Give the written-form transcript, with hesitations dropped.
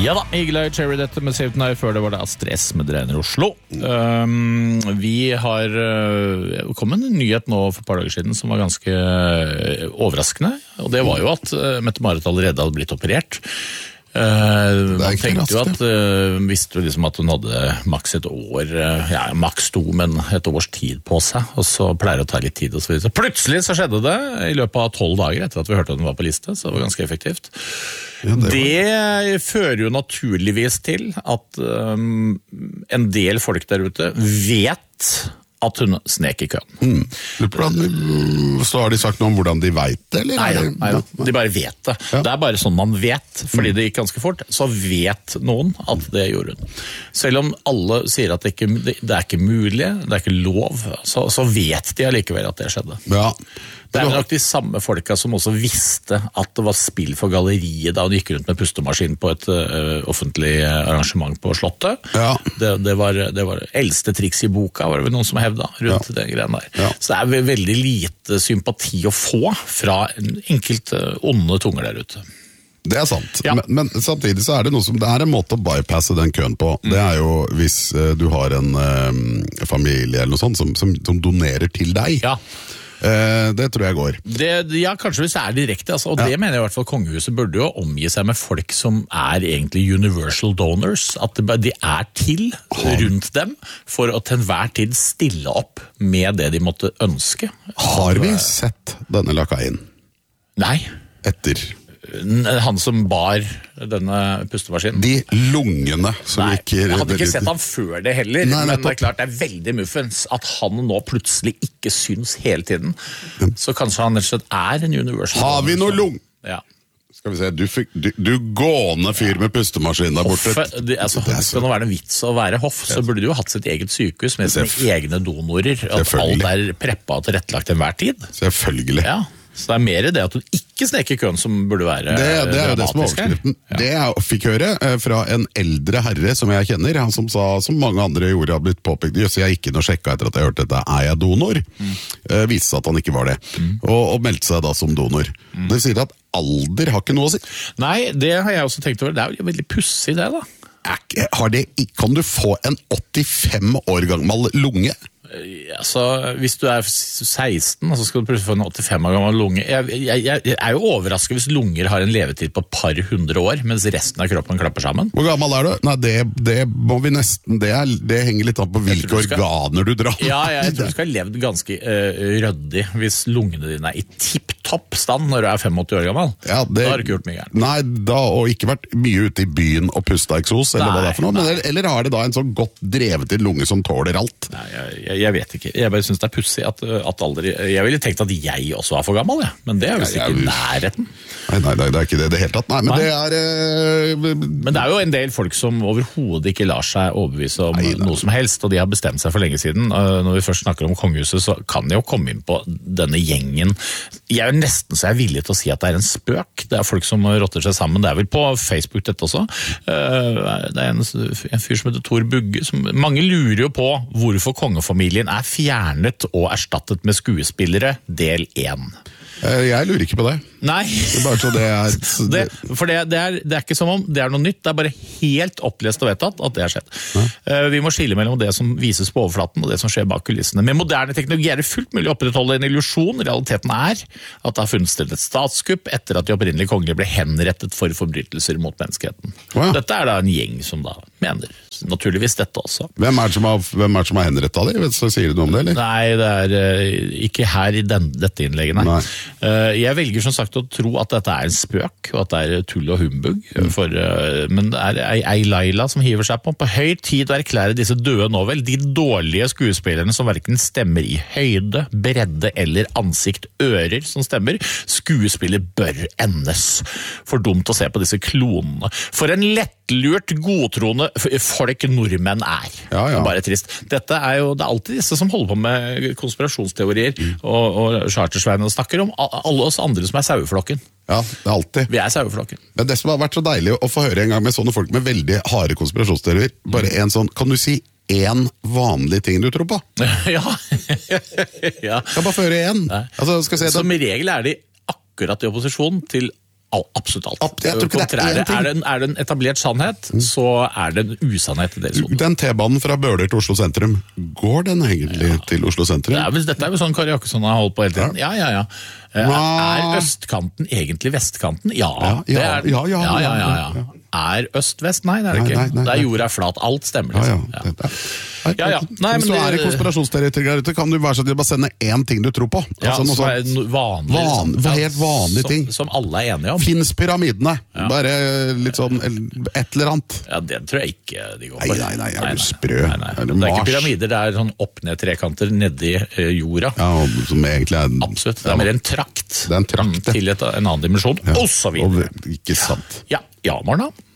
Ja da, Eagle Eye Cherry dette med Save Tonight. Før det var det Stress med Drener Oslo. Vi har kommet en nyhet nå for et par dager siden som var ganske overraskende. Og det var jo at Mette-Marit allerede hadde blitt operert. Man tenkte jo at visste jo liksom at hun hadde maks et år, ja, maks 2, men et års tid på seg, og så pleier det å ta litt tid og så videre. Så plutselig så skjedde det i løpet av 12 dager etter at vi hørte at hun var på liste, så det var ganske effektivt. Ja, det fører jo naturligvis til at en del folk der ute vet at hun snek i køen. Så har de sagt noe om hvordan de vet det, eller? Nei, de bare vet det. Ja. Det er bare sånn man vet, fordi det gikk ganske fort, så vet noen at det gjorde hun. Selv om alle sier at det er ikke mulig, det er ikke lov, så vet de allikevel at det skjedde. Ja. Det er nok de samme folka som også visste at det var spill for galleriet da hun gikk rundt med pustemaskin på et offentlig arrangement på Slottet. Ja. Det var eldste triks i boka, var det vel noen som hevda rundt det greiene der. Ja. Så det er veldig lite sympati å få fra enkelte onde tunger der ute. Det er sant, ja. men samtidig så er det noe som, det er en måte å bypasse den køen på. Det er jo hvis du har en familie eller noe sånt som donerer til deg. Ja. Det tror jeg går. Ja, kanskje hvis det er direkte, altså, og det mener jeg i hvert fall kongehuset burde jo omgi seg med folk som er egentlig universal donors, at de er til rundt dem for å til enhver tid stille opp med det de måtte ønske. Har vi sett denne lakaien? Nei. Etter? Han som bar denne pustemaskinen. De lungene som gikk... Jeg hadde ikke sett han før det heller, men det er klart det er veldig muffens at han nå plutselig ikke syns hele tiden. Så kanskje han rett og slett er en universal. Har vi noe lung? Ja. Skal vi se, du gående fyr med pustemaskinen der borte. Det skal nå være en vits å være hoff, så burde du jo hatt sitt eget sykehus med sine egne donorer, at alt er preppa og tilrettelagt til enhver tid. Selvfølgelig. Ja. Så det er mer det at hun ikke sneker køen som burde være det er jo det som er overskriften. Ja. Det jeg fikk høre fra en eldre herre som jeg kjenner, han som sa, som mange andre gjorde, har blitt påpekt, så jeg gikk inn og sjekket etter at jeg hørte dette, er jeg donor? Viste seg at han ikke var det, og meldte seg da som donor. Det sier at alder har ikke noe å si. Nei, det har jeg også tenkt over, det er jo veldig pussig det da. Kan du få en 85 år gammel lunge? Altså, hvis du er 16, så skal du plutselig få en 85 år gammel lunge. Jeg er jo overrasket hvis lunger har en levetid på et par 100 år, mens resten av kroppen klapper sammen. Hvor gammel er du? Nei, det må vi nesten, det henger litt an på hvilke organer du drar. Ja, jeg tror du skal ha levd ganske røddig hvis lungene dine er i tipp-topp stand når du er 85 år gammel. Ja, da har du ikke gjort mye gærent. Nei, og ikke vært mye ute i byen og pusta eksos, eller hva det er for noe, eller har det da en sånn godt drevet til lunge som tåler alt? Nei, jeg vet ikke. Jeg bare synes det er pussig at alder... Jeg ville tenkt at jeg også var for gammel, men det er jo ikke i nærheten. Nei, det er ikke det helt tatt. Nei, men det er... Men det er jo en del folk som overhodet ikke lar seg overbevise om noe som helst, og de har bestemt seg for lenge siden. Når vi først snakker om kongehuset, så kan jeg jo komme inn på denne gjengen. Jeg er nesten så jeg er villig til å si at det er en spøk. Det er folk som rotter seg sammen. Det er vel på Facebook dette også. Det er en fyr som heter Tor Bugge. Mange lurer jo på hvorfor kongefamilien er fjernet og erstattet med skuespillere, del 1. Jeg lurer ikke på det. Nei. For det er ikke som om det er noe nytt, det er bare helt opplest og vedtatt at det har skjedd. Vi må skille mellom det som vises på overflaten og det som skjer bak kulissene. Med moderne teknologi er det fullt mulig å opprettholde en illusjon. Realiteten er at det har funnet sted et statskupp etter at de opprinnelige kongelige ble henrettet for forbrytelser mot menneskeheten. Dette er da en gjeng som da mener naturligvis dette også. Hvem er det som har henrettet de? Så sier du noe om det, eller? Nei, det er ikke her i dette innlegget, nei. Jeg velger som sagt å tro at dette er en spøk, og at det er tull og humbug. Men det er ei Laila som hiver seg på høy tid å erklære disse døde nå vel, de dårlige skuespillerne som hverken stemmer i høyde, bredde eller ansikt, ører som stemmer. Skuespiller bør endes. For dumt å se på disse klonene. For en lettlurt, godtroende folk nordmenn er. Ja. Bare trist. Det er alltid disse som holder på med konspirasjonsteorier og chartersveien og snakker om alle oss andre som er saueflokken. Ja, det er alltid. Vi er saueflokken. Men det som har vært så deilig å få høre en gang med sånne folk med veldig harde konspirasjonsteorier, bare en sånn, kan du si en vanlig ting du tror på? Ja. Kan bare få høre en. Altså, som i regel er de akkurat i opposisjon til Absolutt alt. Jeg tror ikke det er én ting. Er det en etablert sannhet, så er det en usannhet i deres hode. Den T-banen fra Bøler til Oslo sentrum, går den egentlig til Oslo sentrum? Dette er jo sånn Kari Jakkesson har holdt på hele tiden. Ja. Er østkanten egentlig vestkanten? Ja, det er den. Ja. Er øst-vest? Nei, det er det ikke. Nei. Der jorda er flat. Alt stemmer, liksom. Hvis du er i konspirasjonsteorier, kan du være så til å bare sende én ting du tror på. Som er vanlig. Helt vanlige ting. Som alle er enige om. Finnes pyramidene. Bare litt sånn et eller annet. Ja, det tror jeg ikke de går for. Nei, er du sprø? Det er ikke pyramider, det er sånn opp-ned-trekanter nedi jorda. Ja, som egentlig er... Absolutt, det er mer en trakt. Det er en trakt, til en annen dimensjon, og så videre. Ikke sant. Ja, Morna.